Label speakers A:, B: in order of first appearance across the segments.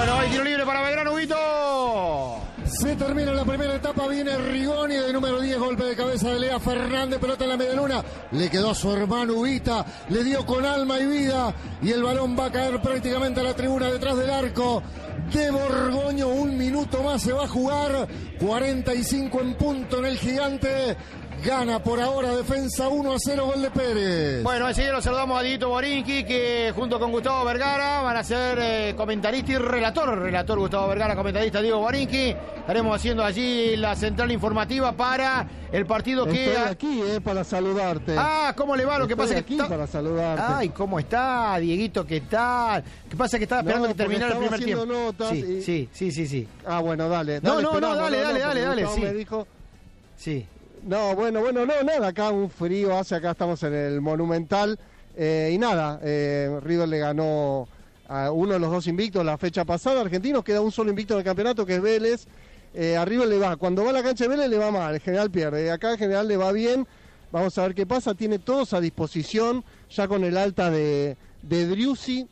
A: Bueno, hay tiro libre para Belgrano, Huguito.
B: Se termina la primera etapa, viene Rigoni de número 10, golpe de cabeza de Lea Fernández, pelota en la medialuna, le quedó a su hermano Huguita, le dio con alma y vida y el balón va a caer prácticamente a la tribuna detrás del arco de Borgoño. Un minuto más se va a jugar, 45 en punto en el Gigante. Gana por ahora Defensa 1-0, gol de Pérez.
A: Bueno, enseguida lo saludamos a Dieguito Borinqui, que junto con Gustavo Vergara van a ser comentarista y relator. Relator Gustavo Vergara, comentarista Diego Borinqui. Estaremos haciendo allí la central informativa para el partido que...
C: Estoy aquí, para saludarte.
A: Ah, ¿cómo le va? Lo que pasa es que...
C: Estoy aquí para saludarte.
A: Ay, ¿cómo está, Dieguito? ¿Qué tal? ¿Qué pasa? Que estaba esperando que terminara el primer tiempo.
C: Notas
A: Sí.
C: Ah, bueno, dale.
A: No, dale,
C: sí. Me dijo...
A: Sí.
C: No, bueno, nada, acá un frío hace, acá estamos en el Monumental, y nada, River le ganó a uno de los dos invictos la fecha pasada, Argentinos queda un solo invicto en el campeonato, que es Vélez. A River le va, cuando va a la cancha de Vélez le va mal, en general pierde, acá en general le va bien, vamos a ver qué pasa, tiene todos a disposición, ya con el alta de Driussi,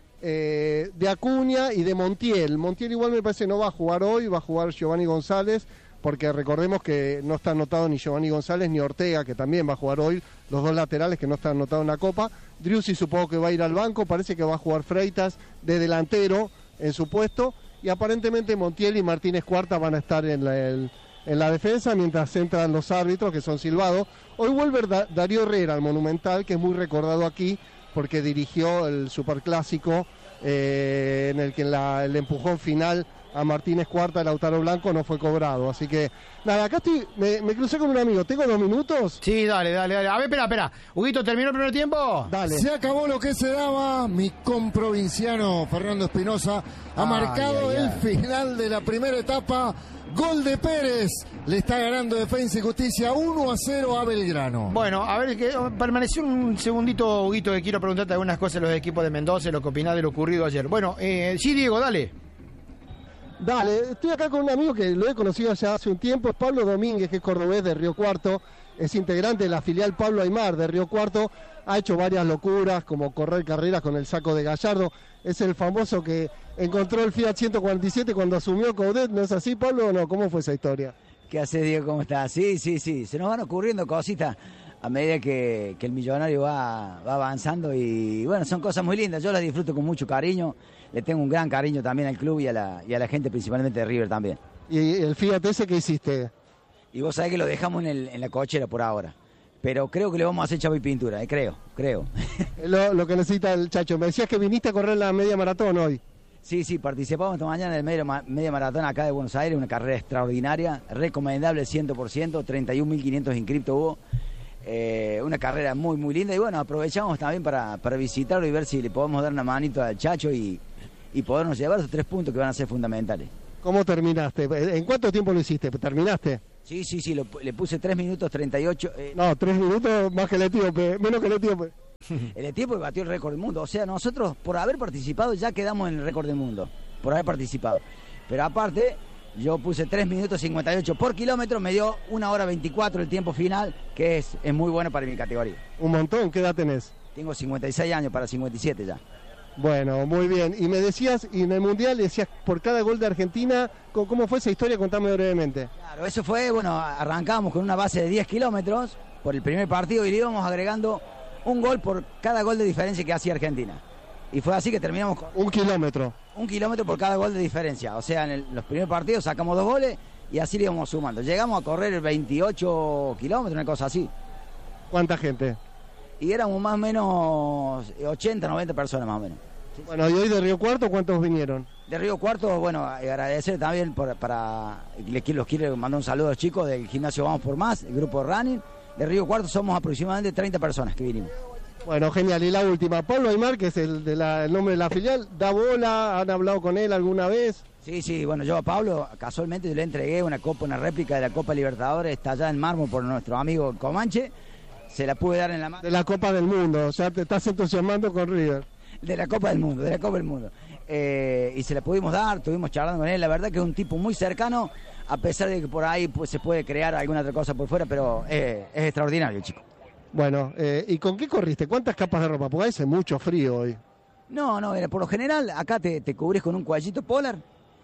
C: de Acuña y de Montiel. Montiel igual me parece no va a jugar hoy, va a jugar Giovanni González, porque recordemos que no está anotado ni Giovanni González ni Ortega, que también va a jugar hoy, los dos laterales que no están anotados en la Copa. Driussi supongo que va a ir al banco, parece que va a jugar Freitas de delantero en su puesto, y aparentemente Montiel y Martínez Cuarta van a estar en la defensa, mientras entran los árbitros, que son silbados. Hoy vuelve Darío Herrera al Monumental, que es muy recordado aquí, porque dirigió el Superclásico, en el que el empujón final a Martínez Cuarta, Lautaro Blanco, no fue cobrado. Así que, nada, acá estoy, me crucé con un amigo. ¿Tengo 2 minutos?
A: Sí, dale. A ver, espera. Huguito, ¿terminó el primer tiempo?
B: Dale. Se acabó lo que se daba. Mi comprovinciano Fernando Espinosa ha marcado el final de la primera etapa. Gol de Pérez. Le está ganando Defensa y Justicia 1-0 a Belgrano.
A: Bueno, a ver, que permaneció un segundito, Huguito, que quiero preguntarte algunas cosas de los equipos de Mendoza, lo que opinás de lo ocurrido ayer. Bueno, sí, Diego, dale.
C: Dale, estoy acá con un amigo que lo he conocido ya hace un tiempo, es Pablo Domínguez, que es cordobés de Río Cuarto, es integrante de la filial Pablo Aymar de Río Cuarto, ha hecho varias locuras como correr carreras con el saco de Gallardo, es el famoso que encontró el Fiat 147 cuando asumió Coudet, ¿no es así, Pablo, o no? ¿Cómo fue esa historia?
D: ¿Qué haces, Diego? ¿Cómo estás? Sí, se nos van ocurriendo cositas a medida que el millonario va avanzando, y bueno, son cosas muy lindas, yo las disfruto con mucho cariño, le tengo un gran cariño también al club y a la gente principalmente de River también.
C: ¿Y el Fiat ese qué hiciste?
D: Y vos sabés que lo dejamos en la cochera por ahora, pero creo que le vamos a hacer chapa y pintura, creo.
C: Lo que necesita el Chacho. Me decías que viniste a correr la media maratón hoy.
D: Sí, participamos esta mañana en el media maratón acá de Buenos Aires, una carrera extraordinaria, recomendable 100%, 31.500 inscriptos hubo. Una carrera muy muy linda, y bueno, aprovechamos también para visitarlo y ver si le podemos dar una manito al Chacho y podernos llevar esos 3 puntos que van a ser fundamentales.
C: ¿Cómo terminaste? ¿En cuánto tiempo lo hiciste? ¿Terminaste?
D: Sí, le puse 3 minutos 38.
C: No, 3 minutos más que el etíope, menos que el etíope.
D: El etíope batió el récord del mundo, o sea, nosotros por haber participado ya quedamos en el récord del mundo, por haber participado. Pero aparte, yo puse 3 minutos 58 por kilómetro, me dio 1 hora 24 el tiempo final, que es muy bueno para mi categoría.
C: Un montón, ¿qué edad tenés?
D: Tengo 56 años, para 57 ya.
C: Bueno, muy bien. Y me decías, y en el Mundial decías por cada gol de Argentina, ¿cómo fue esa historia? Contame brevemente.
D: Claro, eso fue, bueno, arrancamos con una base de 10 kilómetros por el primer partido y le íbamos agregando un gol por cada gol de diferencia que hacía Argentina. Y fue así que terminamos con...
C: 1 kilómetro.
D: 1 kilómetro por cada gol de diferencia. O sea, en los primeros partidos sacamos 2 goles y así le íbamos sumando. Llegamos a correr 28 kilómetros, una cosa así.
C: ¿Cuánta gente?
D: Y éramos más o menos 80, 90 personas más o menos. Sí.
C: Bueno, ¿y hoy de Río Cuarto cuántos vinieron?
D: De Río Cuarto, bueno, agradecer también los quiero mandar un saludo a los chicos del gimnasio Vamos por Más, el grupo de running. De Río Cuarto somos aproximadamente 30 personas que vinimos.
C: Bueno, genial. Y la última, Pablo Aymar, que es el nombre de la filial, ¿da bola? ¿Han hablado con él alguna vez?
D: Sí, bueno, yo a Pablo casualmente le entregué una réplica de la Copa Libertadores tallada en mármol por nuestro amigo Comanche. Se la pude dar en la mano.
C: De la Copa del Mundo, o sea, te estás entusiasmando con River.
D: De la Copa del Mundo. Y se la pudimos dar, estuvimos charlando con él. La verdad que es un tipo muy cercano, a pesar de que por ahí pues, se puede crear alguna otra cosa por fuera, pero es extraordinario, chico.
C: Bueno, ¿y con qué corriste? ¿Cuántas capas de ropa? Porque hace mucho frío hoy.
D: No, por lo general acá te cubrís con un cuellito polar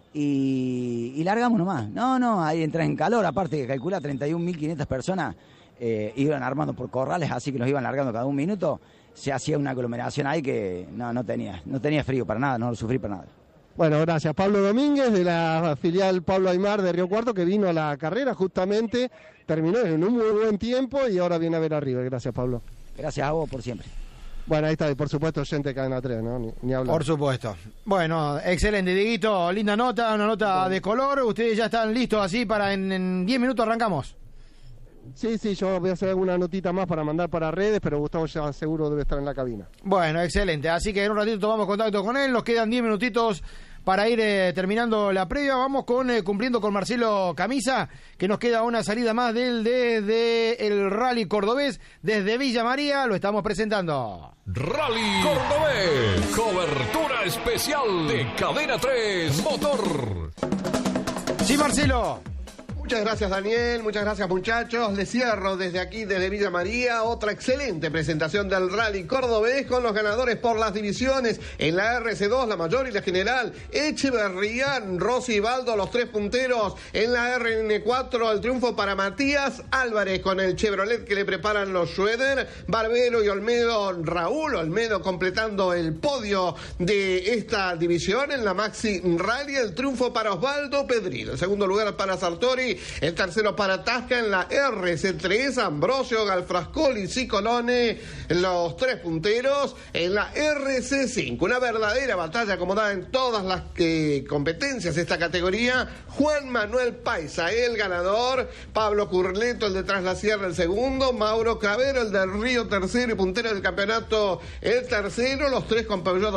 D: y largamos nomás. No, ahí entras en calor, aparte que calcula 31.500 personas iban armando por corrales, así que los iban largando cada un minuto. Se hacía una aglomeración ahí que no tenía frío para nada, no lo sufrí para nada.
C: Bueno, gracias. Pablo Domínguez, de la filial Pablo Aimar de Río Cuarto, que vino a la carrera justamente, terminó en un muy buen tiempo y ahora viene a ver a River. Gracias, Pablo.
D: Gracias a vos por siempre.
C: Bueno, ahí está, y por supuesto, oyente de Cadena 3, ¿no? Ni hablar.
A: Por supuesto. Bueno, excelente, Dieguito, linda nota, una nota de color. Ustedes ya están listos así para en 10 minutos arrancamos.
C: Sí, yo voy a hacer alguna notita más para mandar para redes, pero Gustavo ya seguro debe estar en la cabina.
A: Bueno, excelente, así que en un ratito tomamos contacto con él, nos quedan 10 minutitos para ir terminando la previa. Vamos cumpliendo con Marcelo Camisa, que nos queda una salida más desde el Rally Cordobés, desde Villa María, lo estamos presentando.
E: Rally Cordobés, cobertura especial de Cadena 3 Motor.
A: Sí, Marcelo.
F: Muchas gracias, Daniel, muchas gracias, muchachos. Les cierro desde aquí, desde Villa María, otra excelente presentación del Rally Cordobés con los ganadores por las divisiones. En la RC2, la mayor y la general, Echeverría, Rossi y Baldo, los 3 punteros. En la RN4, el triunfo para Matías Álvarez con el Chevrolet que le preparan los Schroeder. Barbero y Olmedo, Raúl Olmedo completando el podio de esta división. En la Maxi Rally, el triunfo para Osvaldo Pedril. El segundo lugar para Sartori. El tercero para Tasca en la RC3, Ambrosio, Galfrascoli y Cicolone, los 3 punteros. En la RC5, una verdadera batalla acomodada en todas las competencias de esta categoría. Juan Manuel Paisa, el ganador. Pablo Curleto, el de Tras la Sierra, el segundo. Mauro Cravero, el del Río, tercero y puntero del campeonato, el tercero. Los 3 con Peugeot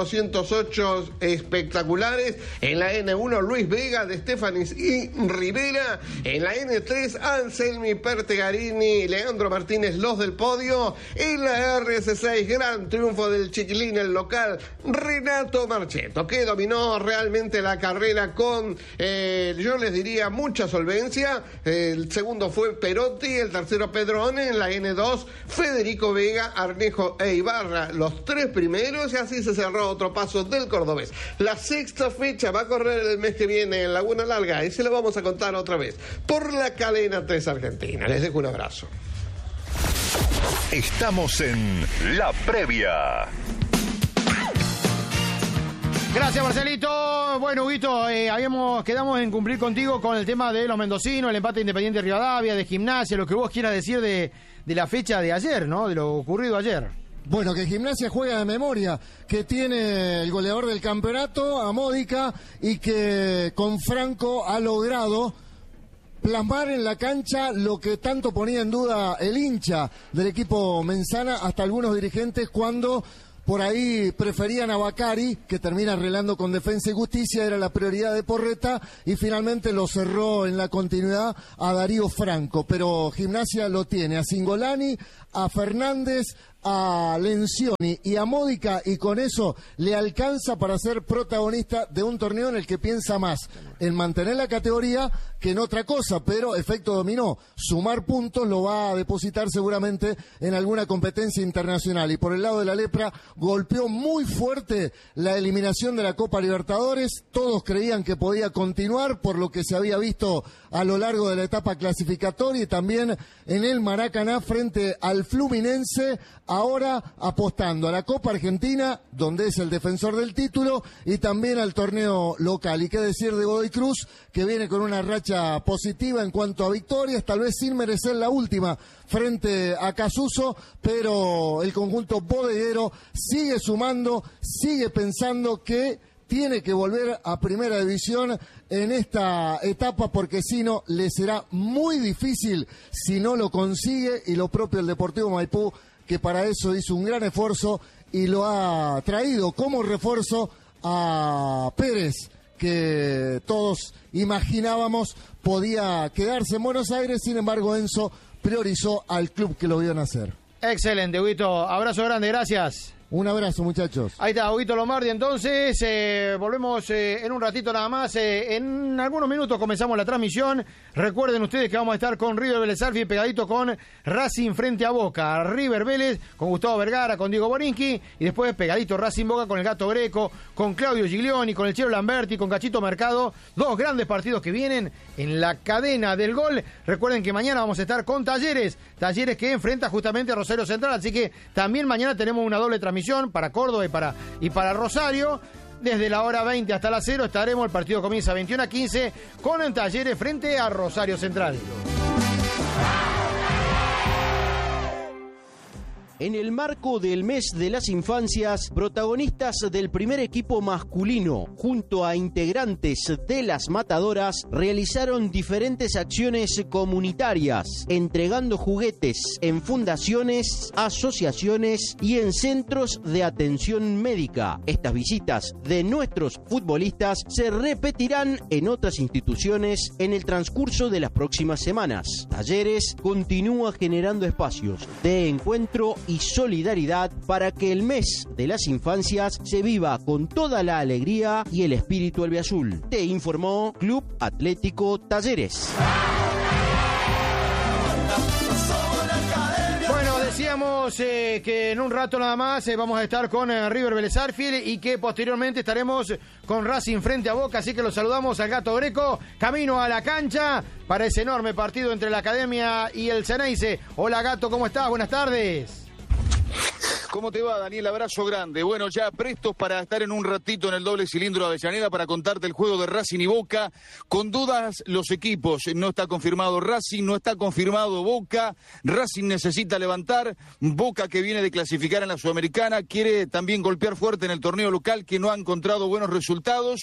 F: 208 espectaculares. En la N1, Luis Vega, de Estefanis y Rivera. En la N3, Anselmi Pertegarini, Leandro Martínez, los del podio. En la RC6, gran triunfo del Chiquilín, el local, Renato Marchetto, que dominó realmente la carrera con, yo les diría, mucha solvencia. El segundo fue Perotti, el tercero Pedrone. En la N2, Federico Vega, Arnejo e Ibarra, los 3 primeros. Y así se cerró otro paso del cordobés. La 6ª fecha va a correr el mes que viene en Laguna Larga y se lo vamos a contar otra vez por la Cadena 3 Argentina. Les dejo un abrazo.
E: Estamos en la previa.
A: Gracias, Marcelito. Bueno, Huguito, quedamos en cumplir contigo con el tema de los mendocinos, el empate Independiente de Rivadavia, de Gimnasia, lo que vos quieras decir de la fecha de ayer, ¿no? De lo ocurrido ayer.
B: Bueno, que Gimnasia juega de memoria, que tiene el goleador del campeonato, a Módica, y que con Franco ha logrado plasmar en la cancha lo que tanto ponía en duda el hincha del equipo Menzana, hasta algunos dirigentes, cuando por ahí preferían a Bacari, que termina arreglando con Defensa y Justicia, era la prioridad de Porreta, y finalmente lo cerró en la continuidad a Darío Franco. Pero Gimnasia lo tiene a Cingolani, a Fernández, a Lencioni y a Módica, y con eso le alcanza para ser protagonista de un torneo en el que piensa más en mantener la categoría que en otra cosa, pero efecto dominó, sumar puntos lo va a depositar seguramente en alguna competencia internacional. Y por el lado de la Lepra, golpeó muy fuerte la eliminación de la Copa Libertadores. Todos creían que podía continuar por lo que se había visto a lo largo de la etapa clasificatoria y también en el Maracaná frente al Fluminense. Ahora apostando a la Copa Argentina, donde es el defensor del título, y también al torneo local. Y qué decir de Godoy Cruz, que viene con una racha positiva en cuanto a victorias, tal vez sin merecer la última frente a Casuso, pero el conjunto bodeguero sigue sumando, sigue pensando que tiene que volver a Primera División en esta etapa, porque si no, le será muy difícil si no lo consigue. Y lo propio el Deportivo Maipú, que para eso hizo un gran esfuerzo y lo ha traído como refuerzo a Pérez, que todos imaginábamos podía quedarse en Buenos Aires. Sin embargo, Enzo priorizó al club que lo vio nacer.
A: Excelente, Huguito. Abrazo grande, gracias.
B: Un abrazo, muchachos.
A: Ahí está, Huguito Lombardi. Entonces, volvemos en un ratito nada más. En algunos minutos comenzamos la transmisión. Recuerden ustedes que vamos a estar con River Vélez Sarsfield pegadito con Racing frente a Boca. River Vélez con Gustavo Vergara, con Diego Borinqui. Y después pegadito Racing Boca con el Gato Greco, con Claudio Giglioni, con el Chelo Lamberti, con Cachito Mercado. Dos grandes partidos que vienen en la cadena del gol. Recuerden que mañana vamos a estar con Talleres. Talleres que enfrenta justamente a Rosario Central. Así que también mañana tenemos una doble transmisión para Córdoba y para Rosario. Desde la hora 20 hasta las 0 estaremos, el partido comienza 21:15 con Talleres frente a Rosario Central.
G: En el marco del mes de las infancias, protagonistas del primer equipo masculino, junto a integrantes de las matadoras, realizaron diferentes acciones comunitarias, entregando juguetes en fundaciones, asociaciones y en centros de atención médica. Estas visitas de nuestros futbolistas se repetirán en otras instituciones en el transcurso de las próximas semanas. Talleres continúa generando espacios de encuentro y solidaridad para que el mes de las infancias se viva con toda la alegría y el espíritu albiazul. Te informó Club Atlético Talleres.
A: Bueno, decíamos que en un rato nada más vamos a estar con River Vélez Sarsfield y que posteriormente estaremos con Racing frente a Boca, así que los saludamos al Gato Greco, camino a la cancha para ese enorme partido entre la Academia y el Ceneice. Hola Gato, ¿cómo estás? Buenas tardes.
H: ¿Cómo te va, Daniel? Abrazo grande. Bueno, ya prestos para estar en un ratito en el doble cilindro de Avellaneda para contarte el juego de Racing y Boca. Con dudas los equipos. No está confirmado Racing, no está confirmado Boca. Racing necesita levantar. Boca, que viene de clasificar en la Sudamericana, quiere también golpear fuerte en el torneo local, que no ha encontrado buenos resultados.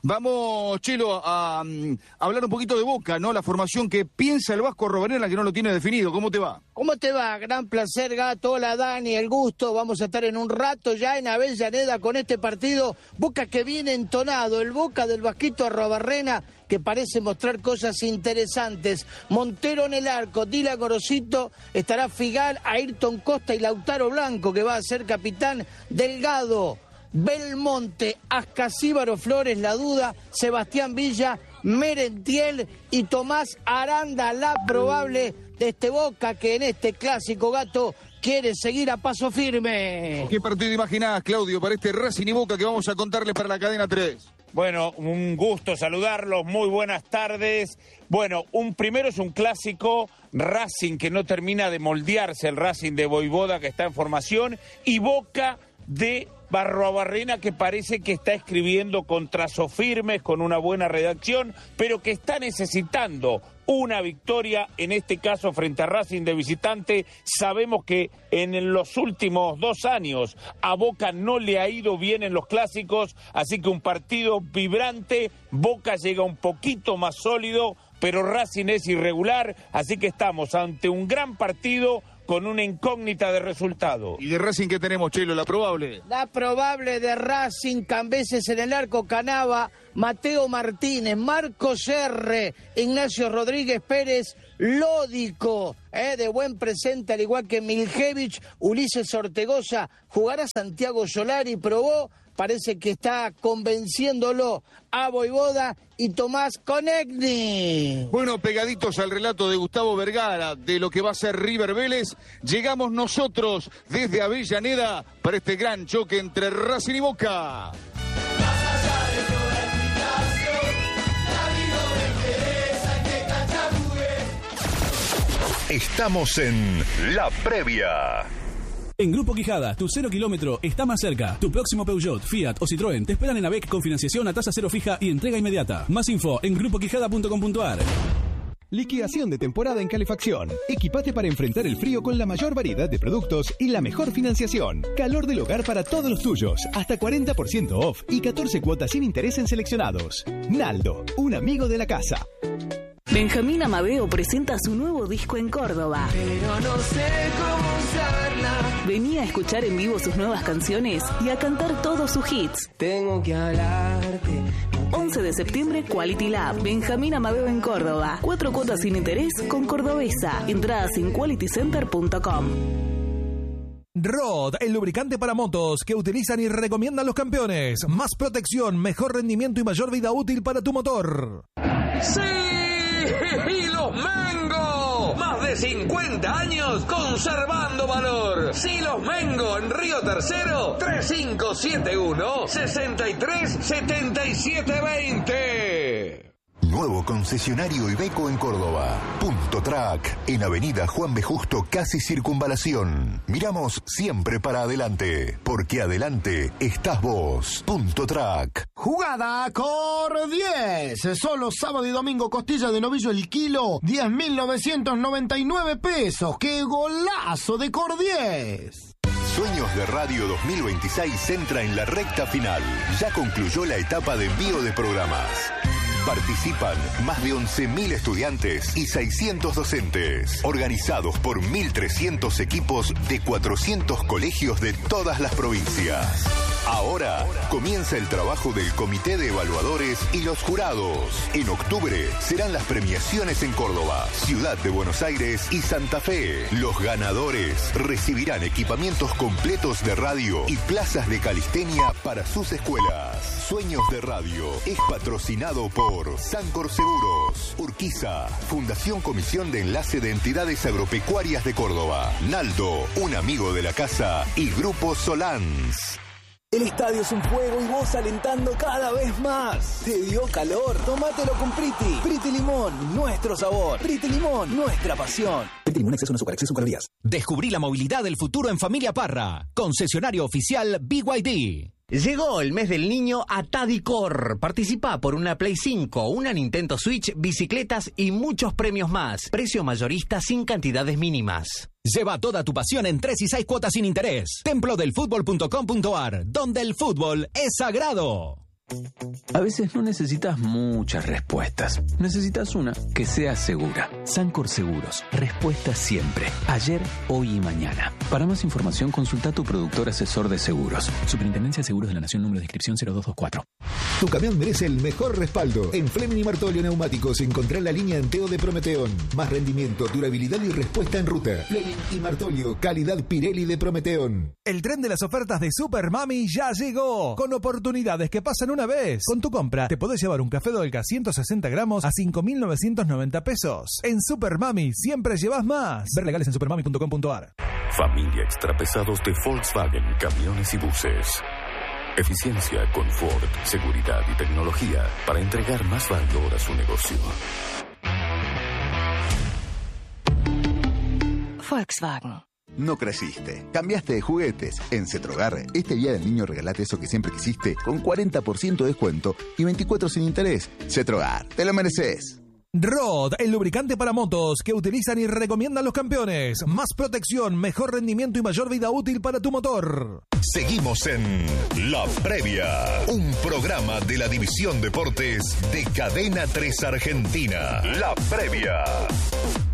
H: Vamos, Chelo, a hablar un poquito de Boca, ¿no? La formación que piensa el Vasco Robarena, que no lo tiene definido. ¿Cómo te va?
I: ¿Cómo te va? Gran placer, Gato. Hola, Dani, el gusto. Vamos a estar en un rato ya en Avellaneda con este partido. Boca que viene entonado, el Boca del Vasquito Arrobarrena, que parece mostrar cosas interesantes. Montero en el arco, Dylan Gorosito, estará Figal, Ayrton Costa y Lautaro Blanco, que va a ser capitán. Delgado, Belmonte, Ascasíbaro Flores, la duda, Sebastián Villa, Merentiel y Tomás Aranda, la probable de este Boca que en este clásico, Gato, quiere seguir a paso firme.
H: ¿Qué partido imaginás, Claudio, para este Racing y Boca que vamos a contarles para la cadena 3?
J: Bueno, un gusto saludarlos, muy buenas tardes. Bueno, primero es un clásico, Racing que no termina de moldearse, el Racing de Voivoda que está en formación, y Boca de Arrobarrena, que parece que está escribiendo con trazos firmes, con una buena redacción, pero que está necesitando una victoria, en este caso frente a Racing de visitante. Sabemos que en los últimos 2 años a Boca no le ha ido bien en los clásicos, así que un partido vibrante. Boca llega un poquito más sólido, pero Racing es irregular, así que estamos ante un gran partido con una incógnita de resultado.
H: ¿Y de Racing qué tenemos, Chelo, la probable?
I: La probable de Racing, Cambeses en el arco, Canava, Mateo Martínez, Marcos R, Ignacio Rodríguez Pérez, Lódico, de buen presente, al igual que Miljevich, Ulises Ortegoza. Jugará Santiago Solari, probó, parece que está convenciéndolo a Voivoda, y Tomás Conegni.
H: Bueno, pegaditos al relato de Gustavo Vergara de lo que va a ser River Vélez, llegamos nosotros desde Avellaneda para este gran choque entre Racing y Boca.
E: Estamos en La Previa.
K: En Grupo Quijada, tu 0 kilómetro está más cerca. Tu próximo Peugeot, Fiat o Citroën te esperan en AVEC con financiación a tasa cero fija y entrega inmediata. Más info en grupoquijada.com.ar.
L: Liquidación de temporada en calefacción. Equipate para enfrentar el frío con la mayor variedad de productos y la mejor financiación. Calor del hogar para todos los tuyos. Hasta 40% off y 14 cuotas sin interés en seleccionados. Naldo, un amigo de la casa.
M: Benjamín Amadeo presenta su nuevo disco en Córdoba.
N: Pero no sé cómo usarla.
M: Vení a escuchar en vivo sus nuevas canciones y a cantar todos sus hits.
N: Tengo que hablarte.
M: 11 de septiembre, Quality Lab. Benjamín Amadeo en Córdoba. 4 cuotas sin interés con Cordobesa. Entradas en qualitycenter.com.
O: Rod, el lubricante para motos que utilizan y recomiendan los campeones. Más protección, mejor rendimiento y mayor vida útil para tu motor.
P: ¡Sí! ¡Y los Mengo! Más de 50 años conservando valor. Silos Mengo en Río Tercero, 3571-637720.
Q: Nuevo concesionario Iveco en Córdoba. Punto Track, en Avenida Juan B. Justo, casi Circunvalación. Miramos siempre para adelante, porque adelante estás vos. Punto Track.
R: Jugada Cor 10. Solo sábado y domingo, costilla de novillo el kilo, 10.999 pesos. ¡Qué golazo de Cor 10!
Q: Sueños de Radio 2026 entra en la recta final. Ya concluyó la etapa de envío de programas. Participan más de 11.000 estudiantes y 600 docentes, organizados por 1.300 equipos de 400 colegios de todas las provincias. Ahora comienza el trabajo del Comité de Evaluadores y los jurados. En octubre serán las premiaciones en Córdoba, Ciudad de Buenos Aires y Santa Fe. Los ganadores recibirán equipamientos completos de radio y plazas de calistenia para sus escuelas. Sueños de Radio es patrocinado por Sancor Seguros, Urquiza, Fundación Comisión de Enlace de Entidades Agropecuarias de Córdoba, Naldo, un amigo de la casa, y Grupo Solans.
S: El estadio es un fuego y vos alentando cada vez más. ¿Te dio calor? Tómatelo con Priti. Priti Limón, nuestro sabor. Priti Limón, nuestra pasión. Priti Limón, exceso en azúcar, exceso en calorías.
T: Descubrí la movilidad del futuro en Familia Parra. Concesionario oficial BYD.
U: Llegó el mes del niño a Tadicor. Participa por una Play 5, una Nintendo Switch, bicicletas y muchos premios más. Precio mayorista sin cantidades mínimas.
T: Lleva toda tu pasión en 3 y 6 cuotas sin interés. Templodelfutbol.com.ar, donde el fútbol es sagrado.
V: A veces no necesitas muchas respuestas. Necesitas una que sea segura. Sancor Seguros. Respuesta siempre. Ayer, hoy y mañana. Para más información, consulta a tu productor asesor de seguros. Superintendencia de Seguros de la Nación, número de inscripción 0224.
W: Tu camión merece el mejor respaldo. En Fleming y Martolio Neumáticos encontrá la línea Anteo de Prometeón. Más rendimiento, durabilidad y respuesta en ruta. Fleming y Martolio, calidad Pirelli de Prometeón.
O: El tren de las ofertas de Super Mami ya llegó. Con oportunidades que pasan una vez. Con tu compra te podés llevar un café Dolca 160 gramos a 5.990 pesos. En Super Mami siempre llevas más. Ver legales en supermami.com.ar.
X: Familia extrapesados de Volkswagen, camiones y buses. Eficiencia, confort, seguridad y tecnología para entregar más valor a su negocio.
Y: Volkswagen.
Z: No creciste, cambiaste de juguetes. En Cetrogar, este día del niño regalate eso que siempre quisiste con 40% de descuento y 24 sin interés. Cetrogar, te lo mereces.
O: Rod, el lubricante para motos que utilizan y recomiendan los campeones. Más protección, mejor rendimiento y mayor vida útil para tu motor.
E: Seguimos en La Previa, un programa de la División Deportes de Cadena 3 Argentina. La Previa.